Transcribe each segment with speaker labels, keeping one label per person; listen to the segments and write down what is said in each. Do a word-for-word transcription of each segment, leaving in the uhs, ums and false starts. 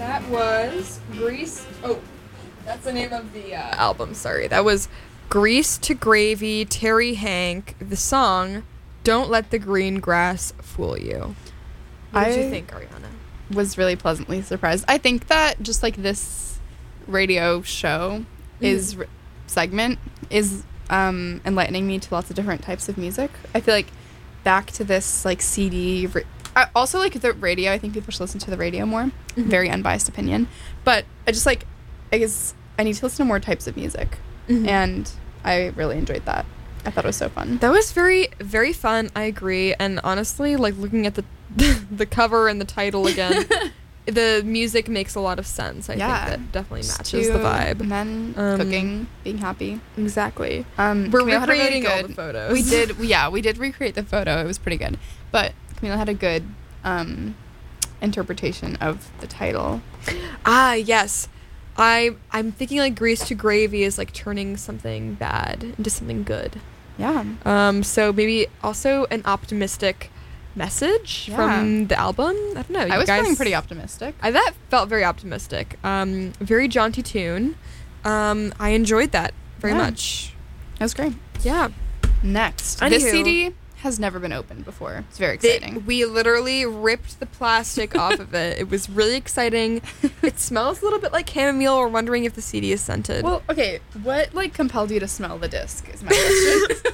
Speaker 1: That was Grease. Oh, that's the name of the uh, album. Sorry, that was Grease to Gravy, Terry Hank. The song "Don't Let the Green Grass Fool You." What did
Speaker 2: I
Speaker 1: you think, Ariana?
Speaker 2: Was really pleasantly surprised. I think that just like this radio show
Speaker 1: Mm.
Speaker 2: is r- segment is um, enlightening me to lots of different types of music. I feel like back to this like C D. Ra- I also like the radio. I think people should listen to the radio more.
Speaker 1: Mm-hmm.
Speaker 2: Very unbiased opinion, but I just like I guess I need to listen to more types of music,
Speaker 1: Mhm.
Speaker 2: and I really enjoyed that. I thought it was so fun.
Speaker 1: That was very, very fun. I agree. And honestly, like looking at the the cover and the title again, the music makes a lot of sense. I
Speaker 2: Yeah.
Speaker 1: think that definitely
Speaker 2: Just
Speaker 1: matches
Speaker 2: two
Speaker 1: the vibe.
Speaker 2: Men
Speaker 1: Um,
Speaker 2: cooking, being happy.
Speaker 1: Exactly.
Speaker 2: Um,
Speaker 1: We're
Speaker 2: Camille had a really
Speaker 1: recreating all
Speaker 2: good-
Speaker 1: the photos.
Speaker 2: We did, yeah, we did recreate the photo. It was pretty good. But Camila had a good um, interpretation of the title.
Speaker 1: Ah, yes. I I'm thinking like Grease to Gravy is like turning something bad into something good.
Speaker 2: Yeah.
Speaker 1: Um, so maybe also an optimistic message
Speaker 2: Yeah.
Speaker 1: from the album. I don't know. You
Speaker 2: I was
Speaker 1: guys,
Speaker 2: feeling pretty optimistic.
Speaker 1: I, that felt very optimistic. Um, very jaunty tune. Um, I enjoyed that very
Speaker 2: Yeah.
Speaker 1: much.
Speaker 2: That was great.
Speaker 1: Yeah.
Speaker 2: Next.
Speaker 1: Anywho.
Speaker 2: This C D has never been opened before. It's very
Speaker 1: They-
Speaker 2: exciting.
Speaker 1: we literally ripped the plastic off of it. It was really exciting. It smells a little bit like chamomile. We're wondering if the C D is scented.
Speaker 2: Well, okay, what like compelled you to smell the disc is my question.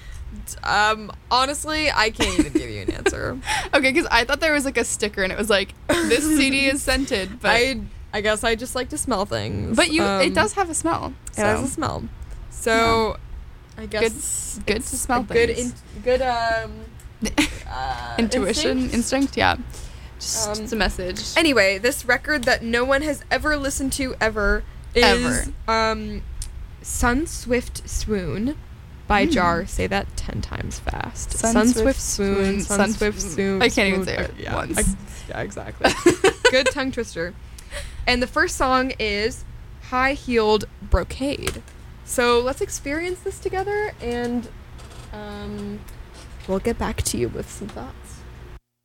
Speaker 1: um, honestly, I can't even give you an answer.
Speaker 2: Okay, because I thought there was like a sticker and it was like, this C D is scented, but
Speaker 1: I I guess I just like to smell things.
Speaker 2: but you
Speaker 1: Um,
Speaker 2: it does have a smell.
Speaker 1: It has
Speaker 2: so.
Speaker 1: a smell. So I guess
Speaker 2: good
Speaker 1: it's
Speaker 2: to smell
Speaker 1: a good
Speaker 2: things.
Speaker 1: in, good um uh,
Speaker 2: Intuition,
Speaker 1: instinct?
Speaker 2: instinct, yeah. Just,
Speaker 1: Um,
Speaker 2: just a message.
Speaker 1: Anyway, this record that no one has ever listened to ever is
Speaker 2: Ever.
Speaker 1: um Sun Swift Swoon by
Speaker 2: Mm.
Speaker 1: Jar. Say that ten times fast.
Speaker 2: Sun
Speaker 1: Sun,
Speaker 2: Swift
Speaker 1: Swift Swoon.
Speaker 2: Swoon,
Speaker 1: Sun,
Speaker 2: Sun-
Speaker 1: Swift Swoon.
Speaker 2: I can't even
Speaker 1: Swoon.
Speaker 2: say it
Speaker 1: yeah,
Speaker 2: once.
Speaker 1: I- yeah, exactly. Good tongue twister. And the first song is High Heeled Brocade. So let's experience this together, and um, we'll get back to you with some thoughts.